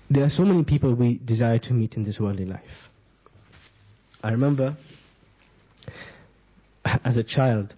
There are so many people we desire to meet in this worldly life. I remember as a child,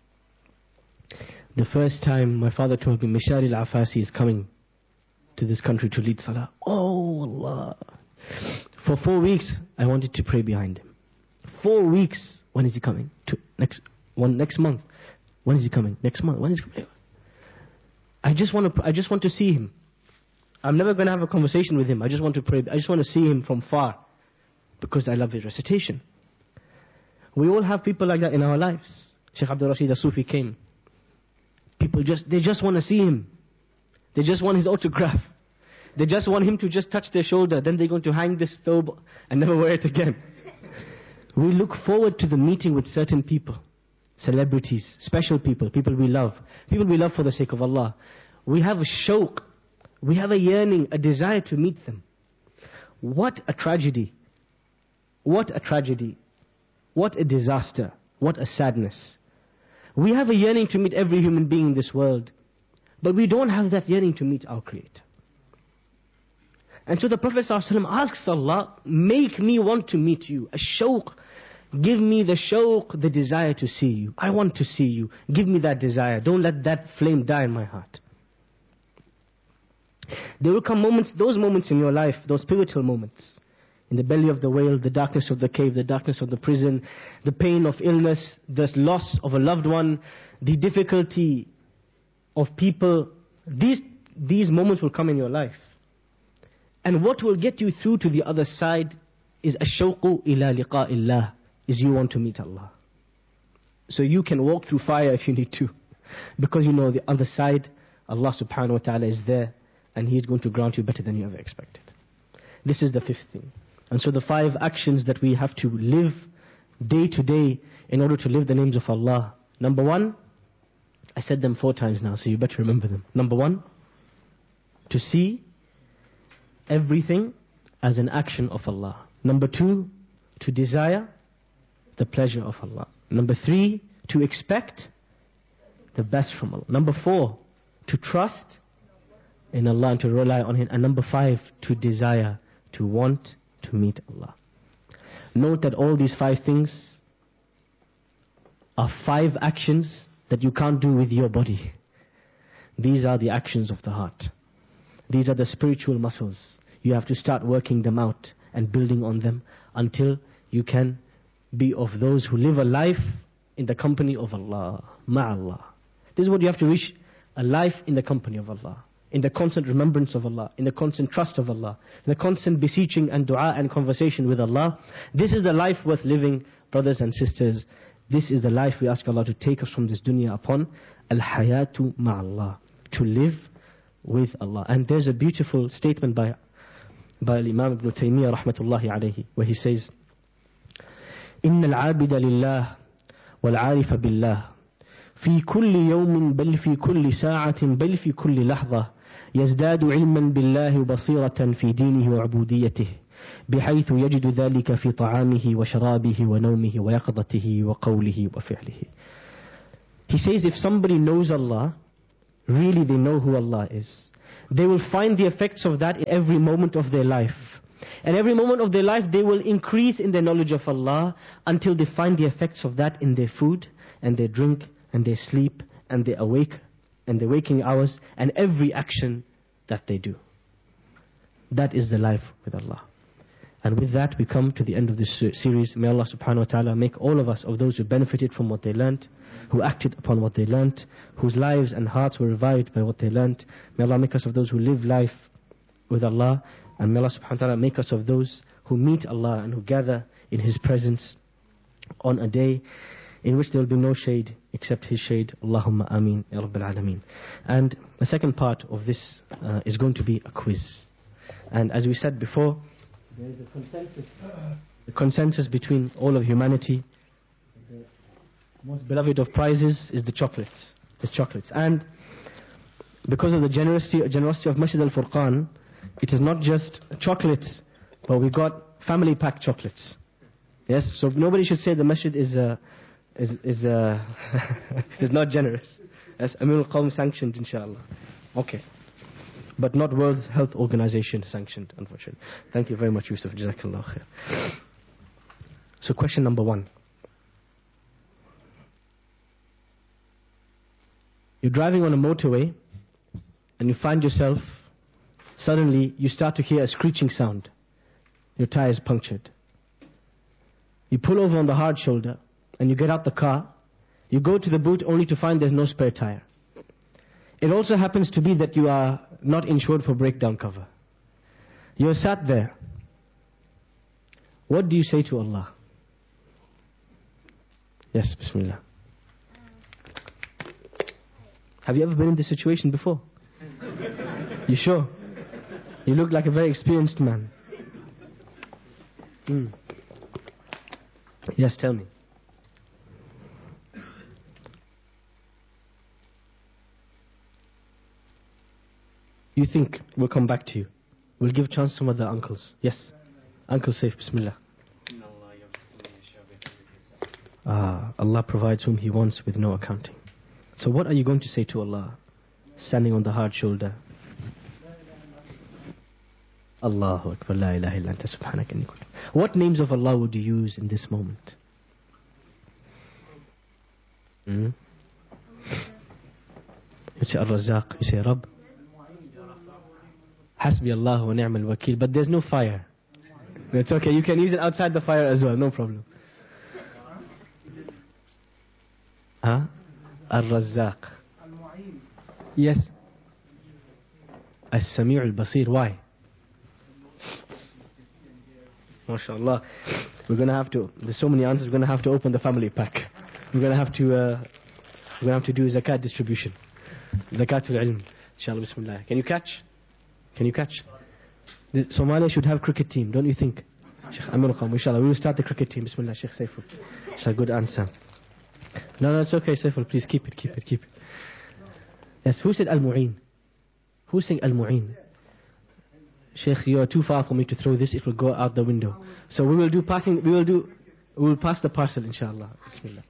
the first time my father told me Mishari al-Afasi is coming to this country to lead Salah. Oh Allah. For 4 weeks I wanted to pray behind him. 4 weeks. When is he coming? Next month. When is he coming? Next month. When is he coming? I just want to see him. I'm never going to have a conversation with him. I just want to pray. I just want to see him from far, because I love his recitation. We all have people like that in our lives. Sheikh Abdul Rashid al-Sufi came. People they just want to see him. They just want his autograph. They just want him to just touch their shoulder. Then they're going to hang this thobe and never wear it again. We look forward to the meeting with certain people. Celebrities, special people, people we love for the sake of Allah. We have a shawq, we have a yearning, a desire to meet them. What a tragedy, what a tragedy, what a disaster, what a sadness. We have a yearning to meet every human being in this world, but we don't have that yearning to meet our Creator. And so the Prophet ﷺ asks Allah, make me want to meet you, a shawq. Give me the shawq, the desire to see you. I want to see you. Give me that desire. Don't let that flame die in my heart. There will come moments, those moments in your life, those pivotal moments. In the belly of the whale, the darkness of the cave, the darkness of the prison, the pain of illness, the loss of a loved one, the difficulty of people. These moments will come in your life. And what will get you through to the other side is ash-shawqu ila liqa'illah. Is you want to meet Allah. So you can walk through fire if you need to. Because you know the other side, Allah subhanahu wa ta'ala is there, and He is going to grant you better than you ever expected. This is the fifth thing. And so the 5 actions that we have to live day to day in order to live the names of Allah. Number 1, I said them 4 times now, so you better remember them. Number 1, to see everything as an action of Allah. Number 2, to desire the pleasure of Allah. Number 3, to expect the best from Allah. Number 4, to trust in Allah and to rely on Him. And number 5, to desire, to want to meet Allah. Note that all these 5 things are 5 actions that you can't do with your body. These are the actions of the heart. These are the spiritual muscles. You have to start working them out and building on them until you can be of those who live a life in the company of Allah, ma'Allah. This is what you have to wish, a life in the company of Allah, in the constant remembrance of Allah, in the constant trust of Allah, in the constant beseeching and dua and conversation with Allah. This is the life worth living, brothers and sisters. This is the life we ask Allah to take us from this dunya upon, al-hayatu ma'Allah, to live with Allah. And there's a beautiful statement by Imam Ibn Taymiyyah rahmatullahi alayhi, where he says, إن العابد لله والعارف بالله في كل يوم بل في كل ساعة بل في كل لحظة يزداد علما بالله وبصيرة في دينه وعبوديته بحيث يجد ذلك في طعامه وشرابه ونومه ويقظته وقوله وفعله. He says if somebody knows Allah, really they know who Allah is, they will find the effects of that in every moment of their life. And every moment of their life they will increase in their knowledge of Allah until they find the effects of that in their food and their drink and their sleep and their awake and their waking hours and every action that they do. That is the life with Allah. And with that we come to the end of this series. May Allah subhanahu wa ta'ala make all of us of those who benefited from what they learnt, who acted upon what they learnt, whose lives and hearts were revived by what they learnt. May Allah make us of those who live life with Allah. And may Allah subhanahu wa ta'ala make us of those who meet Allah and who gather in His presence on a day in which there will be no shade except His shade. Allahumma ameen ya Rabbil Alameen. And the second part of this is going to be a quiz. And as we said before, there is a consensus between all of humanity. The most beloved of prizes is the chocolates. And because of the generosity of Masjid Al-Furqan, it is not just chocolates, but we got family pack chocolates. Yes, so nobody should say the masjid is is not generous. As Amir al-Qawm sanctioned, inshallah. Okay. but not World Health Organization sanctioned, unfortunately. Thank you very much, Yusuf. Jazakallah khair. So question number 1. You're driving on a motorway and you find yourself, suddenly you start to hear a screeching sound. Your tire is punctured. You pull over on the hard shoulder and you get out the car. You go to the boot only to find there's no spare tire. It also happens to be that you are not insured for breakdown cover. You're sat there. What do you say to Allah? Yes, Bismillah. Have you ever been in this situation before? You sure? You look like a very experienced man. Yes, tell me. You think we'll come back to you. We'll give chance to some other uncles. Yes. Uncle Saif, Bismillah. Allah provides whom He wants with no accounting. So what are you going to say to Allah, standing on the hard shoulder? Allahu Akbar, la ilaha illa anta subhanaka inni kuntu. What names of Allah would you use in this moment? You say Ar-Razzaq, you say Rabb. Hasbi Allah wa ni'mal wakil. But there's no fire. It's okay, you can use it outside the fire as well, no problem. Ar-Razzaq. Yes. As-Sami' al-Basir. Why? MashaAllah. We're going to have to, there's so many answers, we're going to have to open the family pack. We're going to have to do zakat distribution. Zakatul ilm. Inshallah, bismillah. Can you catch? Somalia should have cricket team, don't you think? Sheikh Amir Qam, inshallah, we will start the cricket team. Bismillah, Sheikh Saiful. It's a good answer. No, it's okay, Saiful, please keep it. Yes, who said Al-Mu'in? Who's saying Al-Mu'in? Sheikh, you are too far for me to throw this, it will go out the window. So we will pass the parcel, inshallah. Bismillah.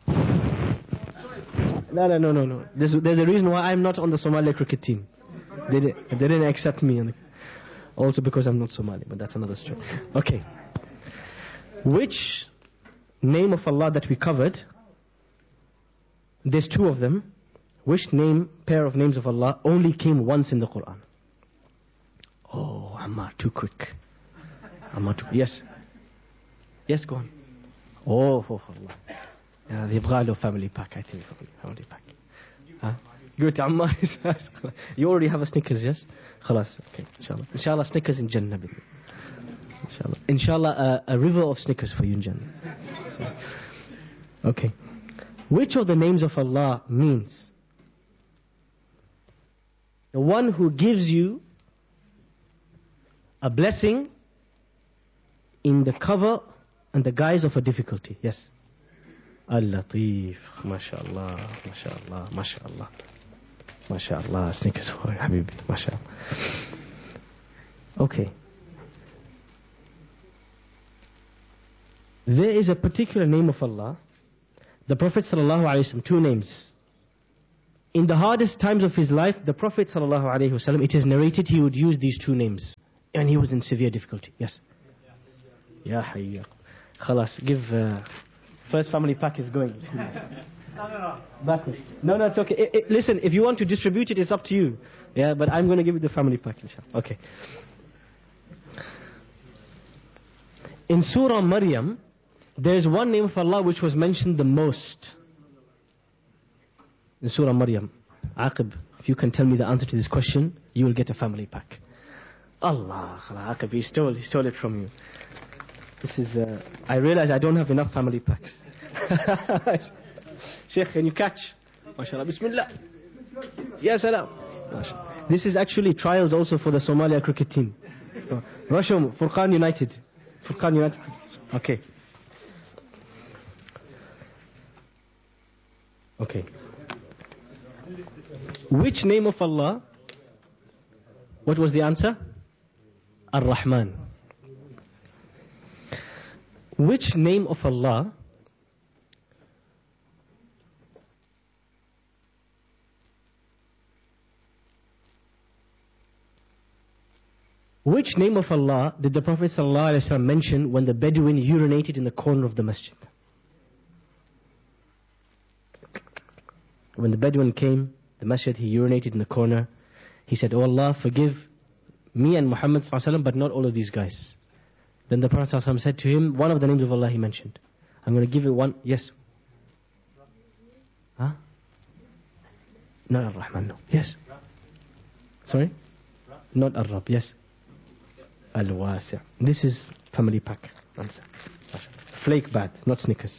No. There's a reason why I'm not on the Somalia cricket team. They didn't accept me. Also because I'm not Somali, but that's another story. Okay. Which name of Allah that we covered, there's 2 of them. Which pair of names of Allah only came once in the Quran? Oh, Ammar, too quick. Yes, go on. Oh, Allah. يبغى له family pack, I think. Family pack. Good, Ammar. You already have a Snickers, yes? Khalas, okay, inshallah. Snickers in Jannah. Inshallah, a river of Snickers for you in Jannah. Okay. Which of the names of Allah means the one who gives you a blessing in the cover and the guise of a difficulty? Yes. Al-Latif. MashaAllah. Snickers for Habibi. MashaAllah. Okay. There is a particular name of Allah. The Prophet ﷺ, 2 names. In the hardest times of his life, the Prophet ﷺ, it is narrated he would use these 2 names. And he was in severe difficulty. Yes. Ya Hayya. Khalas, give... first family pack is going. No. Backward. No, it's okay. Listen, if you want to distribute it, it's up to you. Yeah, but I'm going to give you the family pack, inshallah. Okay. In Surah Maryam, there's one name of Allah which was mentioned the most. In Surah Maryam. Aqib, if you can tell me the answer to this question, you will get a family pack. Allah, Aqib, he stole it from you. This is, I realize I don't have enough family packs. Sheikh, can you catch? MashaAllah, Bismillah. Ya salam. This is actually trials also for the Somalia cricket team. Rashom, Furqan United. Okay. Which name of Allah? What was the answer? Ar-Rahman. Which name of Allah Which name of Allah did the Prophet ﷺ mention when the Bedouin urinated in the corner of the masjid? When the Bedouin came, the masjid, he urinated in the corner. He said, "Oh Allah, forgive me and Muhammad ﷺ, but not all of these guys." Then the Prophet ﷺ said to him, one of the names of Allah he mentioned. I'm going to give you one. Yes. Huh? Not Ar-Rahman, no. Yes. Sorry? Not Ar-Rab, yes. Al-Wasi'. This is family pack. Answer. Flake bad, not Snickers.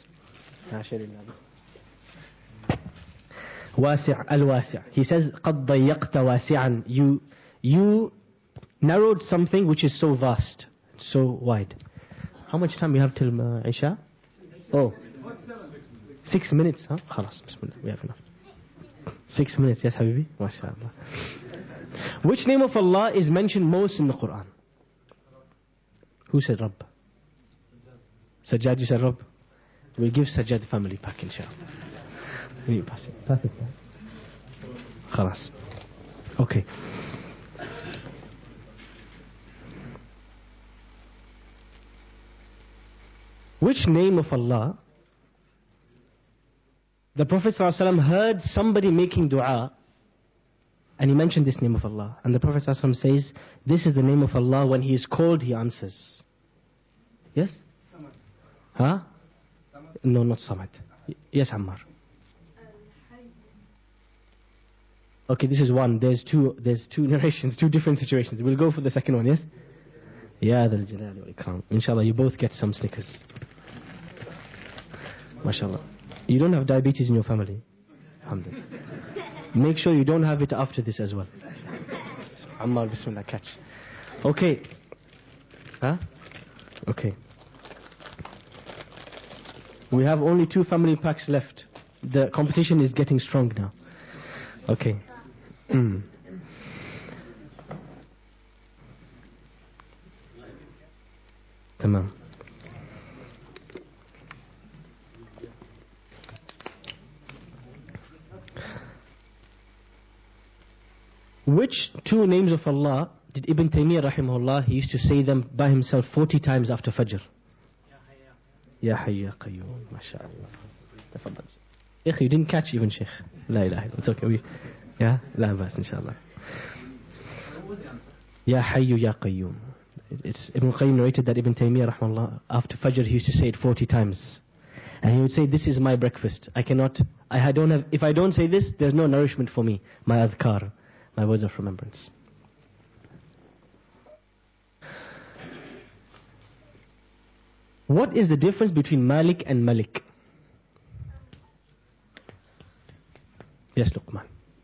Wasi' Al-Wasi'. He says, قَدْ ضَيَّقْتَ وَاسِعًا. You narrowed something which is so vast, so wide. How much time we have till Isha? Oh, 6 minutes, huh? Khalas, bismillah, we have enough. 6 minutes, yes, Habibi? MashaAllah. Which name of Allah is mentioned most in the Quran? Who said Rabb? Sajjad, you said Rabb? We'll give Sajjad family pack, inshallah. Pass it. Pass it. Khalas. Okay. Which name of Allah? The Prophet ﷺ heard somebody making dua, and he mentioned this name of Allah. And the Prophet ﷺ says, this is the name of Allah. When he is called, he answers. Yes? Samad. Huh? Samad. No, not Samad. Yes, Ammar. Okay, this is one. There's two narrations, two different situations. We'll go for the second one, yes? Ya Dhal Jalali wal Ikram. Inshallah, you both get some Snickers. MashaAllah. You don't have diabetes in your family? Alhamdulillah. Make sure you don't have it after this as well. Ammar, bismillah, catch. Okay. Huh? Okay. We have only 2 family packs left. The competition is getting strong now. Okay. Tamam. Which 2 names of Allah did Ibn Taymiyyah rahimahullah, he used to say them by himself 40 times after Fajr? Ya Hayy Ya Qayyum. MashaAllah. Tafadhal. Sheikh, you didn't catch even Sheikh. La ilaha illallah. It's okay. Yeah? La bas, inshallah. Ya Hayy Ya Qayyum. It's Ibn Qayyim narrated that Ibn Taymiyyah rahimahullah, after Fajr he used to say it 40 times. And he would say, this is my breakfast. If I don't say this, there's no nourishment for me. My adhkar, my words of remembrance. What is the difference between Malik and Malik? Yes, Luqman.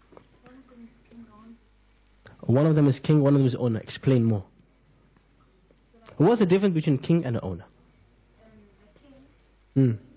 One of them is king, one of them is owner. Explain more. What's the difference between king and an owner? A king